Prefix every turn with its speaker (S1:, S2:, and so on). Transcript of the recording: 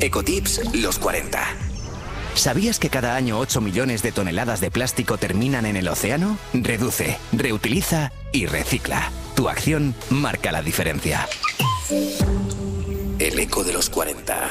S1: Ecotips los 40. ¿Sabías que cada año 8 millones de toneladas de plástico terminan en el océano? Reduce, reutiliza y recicla. Tu acción marca la diferencia. El eco de los 40.